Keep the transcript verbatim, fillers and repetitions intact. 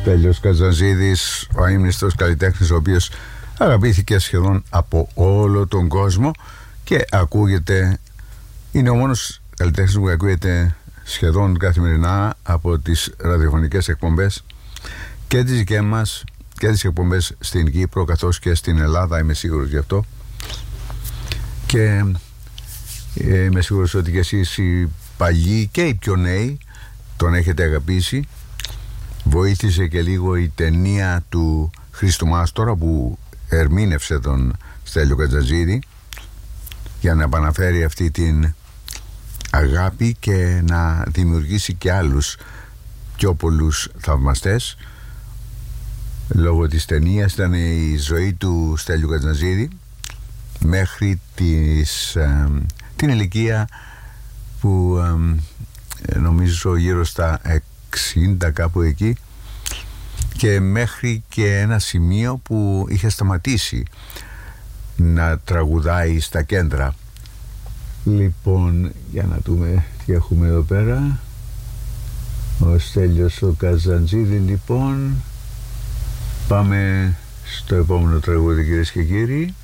Στέλιος Καζαντζίδης, ο αείμνηστος καλλιτέχνης, ο οποίος αγαπήθηκε σχεδόν από όλο τον κόσμο και ακούγεται, είναι ο μόνος καλλιτέχνης που ακούγεται σχεδόν καθημερινά από τις ραδιοφωνικές εκπομπές και τις δικές μας και τις εκπομπές στην Κύπρο καθώς και στην Ελλάδα, είμαι σίγουρος γι' αυτό. Και ε, είμαι σίγουρος ότι και εσείς οι παλιοί και οι πιο νέοι τον έχετε αγαπήσει. Βοήθησε και λίγο η ταινία του Χρήστου Μάστορα που ερμήνευσε τον Στέλιο Καζαντζίδη για να επαναφέρει αυτή την αγάπη και να δημιουργήσει και άλλους πιο πολλούς θαυμαστές. Λόγω της ταινίας ήταν η ζωή του Στέλιου Καζαντζίδη μέχρι τις, ε, την ηλικία που ε, νομίζω γύρω στα εξήντα, κάπου εκεί, και μέχρι και ένα σημείο που είχε σταματήσει να τραγουδάει στα κέντρα. Λοιπόν, για να δούμε τι έχουμε εδώ πέρα. Ο Στέλιος ο Καζαντζίδη, λοιπόν. Πάμε στο επόμενο τραγούδι, κυρίες και κύριοι.